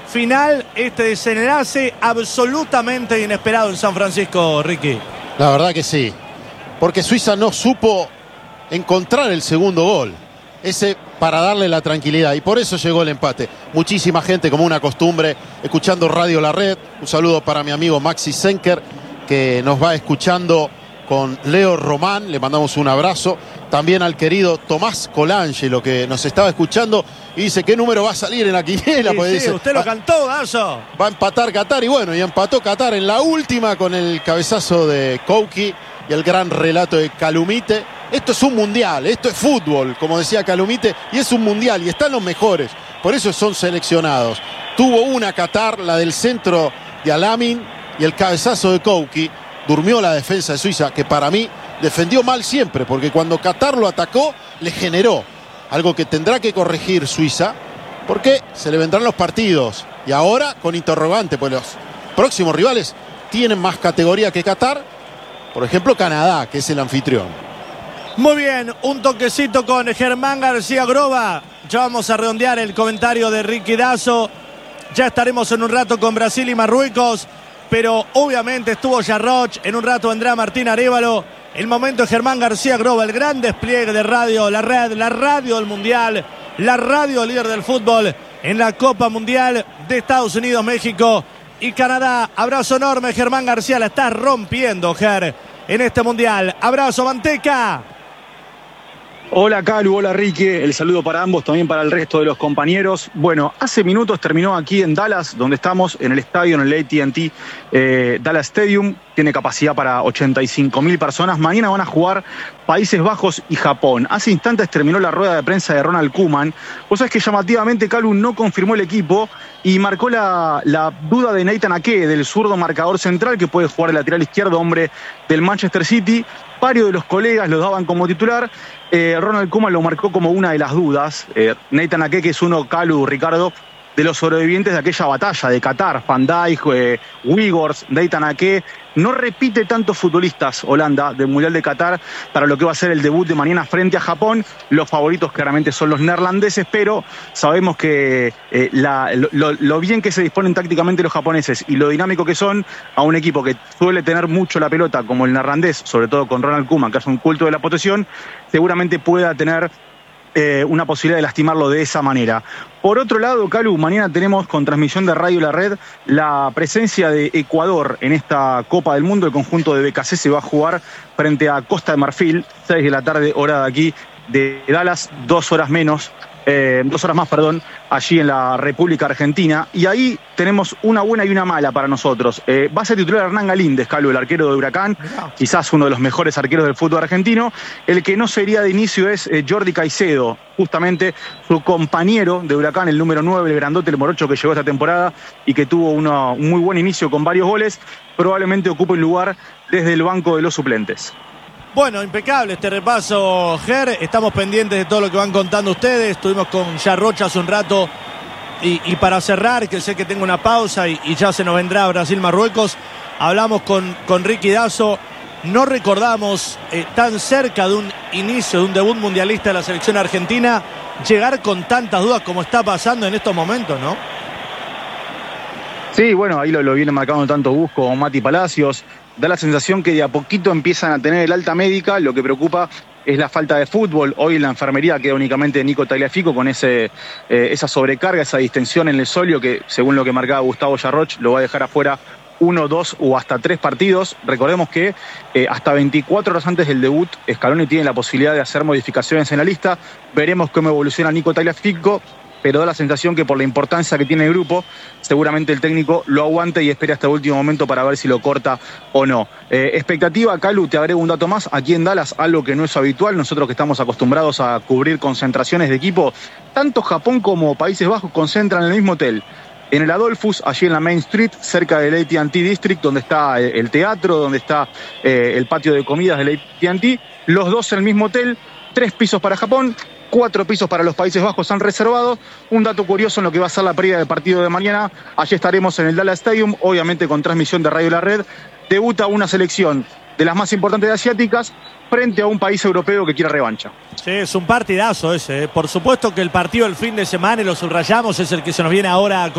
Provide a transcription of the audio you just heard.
final, este desenlace absolutamente inesperado en San Francisco, Ricky. La verdad que sí, porque Suiza no supo encontrar el segundo gol, ese para darle la tranquilidad, y por eso llegó el empate. Muchísima gente, como una costumbre, escuchando Radio La Red. Un saludo para mi amigo Maxi Senker, que nos va escuchando con Leo Román, le mandamos un abrazo. También al querido Tomás Colangelo, que nos estaba escuchando y dice: ¿qué número va a salir en la quiniela? Sí, Pues sí, dice, usted lo cantó, Dazo. va a empatar Qatar, y bueno, y empató Qatar en la última con el cabezazo de Kouki y el gran relato de Calumite. Esto es un mundial, esto es fútbol, como decía Calumite, y es un mundial, y están los mejores, por eso son seleccionados. Tuvo una Qatar, la del centro de Alamin y el cabezazo de Kouki. Durmió la defensa de Suiza, que para mí defendió mal siempre, porque cuando Qatar lo atacó, le generó algo que tendrá que corregir Suiza, porque se le vendrán los partidos, y ahora con interrogante, pues los próximos rivales tienen más categoría que Qatar. Por ejemplo, Canadá, que es el anfitrión. Muy bien, un toquecito con Germán García Groba. Ya vamos a redondear el comentario de Ricky Dazo. Ya estaremos en un rato con Brasil y Marruecos, pero obviamente estuvo Jarroch, en un rato vendrá Martín Arévalo. El momento de Germán García Groba, el gran despliegue de Radio La Red, la radio del Mundial, la radio líder del fútbol en la Copa Mundial de Estados Unidos, México y Canadá. Abrazo enorme, Germán García, la está rompiendo, Ger, en este Mundial. Abrazo, Manteca. Hola Calu, hola Ricky, el saludo para ambos, también para el resto de los compañeros. Bueno, hace minutos terminó aquí en Dallas, donde estamos, en el estadio, en el AT&T Dallas Stadium. Tiene capacidad para 85.000 personas. Mañana van a jugar Países Bajos y Japón. Hace instantes terminó la rueda de prensa de Ronald Koeman. Vos sabés que llamativamente Calu no confirmó el equipo y marcó la duda de Nathan Ake, del zurdo marcador central, que puede jugar el lateral izquierdo, hombre del Manchester City. Varios de los colegas lo daban como titular. Ronald Koeman lo marcó como una de las dudas. Nathan Ake, que es uno, Calu, Ricardo, de los sobrevivientes de aquella batalla de Qatar. Van Dijk, Weghorst, Nathan Ake. No repite tantos futbolistas Holanda del Mundial de Qatar para lo que va a ser el debut de mañana frente a Japón. Los favoritos claramente son los neerlandeses, pero sabemos que lo bien que se disponen tácticamente los japoneses y lo dinámico que son a un equipo que suele tener mucho la pelota como el neerlandés, sobre todo con Ronald Koeman, que hace un culto de la posesión, seguramente pueda tener una posibilidad de lastimarlo de esa manera. Por otro lado, Calu, mañana tenemos con transmisión de Radio La Red la presencia de Ecuador en esta Copa del Mundo. El conjunto de BKC se va a jugar frente a Costa de Marfil, 6 de la tarde, hora de aquí de Dallas, 2 horas más, allí en la República Argentina. Y ahí tenemos una buena y una mala para nosotros. Va a ser titular Hernán Galíndez, Calu, el arquero de Huracán, quizás uno de los mejores arqueros del fútbol argentino. El que no sería de inicio es Jordi Caicedo, justamente su compañero de Huracán, el número 9, el grandote, el morocho que llegó esta temporada y que tuvo un muy buen inicio con varios goles. Probablemente ocupe el lugar desde el banco de los suplentes. Bueno, impecable este repaso, Ger. Estamos pendientes de todo lo que van contando ustedes. Estuvimos con Jarrocha hace un rato. Y para cerrar, que sé que tengo una pausa y ya se nos vendrá Brasil-Marruecos, hablamos con Ricky Dazo. No recordamos tan cerca de un inicio, de un debut mundialista de la selección argentina, llegar con tantas dudas como está pasando en estos momentos, ¿no? Sí, bueno, ahí lo viene marcando tanto Gus como Mati Palacios. Da la sensación que de a poquito empiezan a tener el alta médica. Lo que preocupa es la falta de fútbol. Hoy en la enfermería queda únicamente Nico Tagliafico con esa sobrecarga, esa distensión en el sóleo que, según lo que marcaba Gustavo Jarroch, lo va a dejar afuera 1, 2 o hasta 3 partidos. Recordemos que hasta 24 horas antes del debut, Scaloni tiene la posibilidad de hacer modificaciones en la lista. Veremos cómo evoluciona Nico Tagliafico, pero da la sensación que por la importancia que tiene el grupo, seguramente el técnico lo aguanta y espera hasta el último momento para ver si lo corta o no. Expectativa, Calu, te agrego un dato más. Aquí en Dallas, algo que no es habitual, nosotros que estamos acostumbrados a cubrir concentraciones de equipo, tanto Japón como Países Bajos concentran en el mismo hotel. En el Adolphus, allí en la Main Street, cerca del AT&T District, donde está el teatro, donde está el patio de comidas del AT&T, los dos en el mismo hotel, 3 pisos para Japón, 4 pisos para los Países Bajos han reservado. Un dato curioso en lo que va a ser la previa del partido de mañana. Allí estaremos en el Dallas Stadium, obviamente con transmisión de Radio La Red. Debuta una selección de las más importantes asiáticas frente a un país europeo que quiere revancha. Sí, es un partidazo ese. Por supuesto que el partido del fin de semana, y lo subrayamos, es el que se nos viene ahora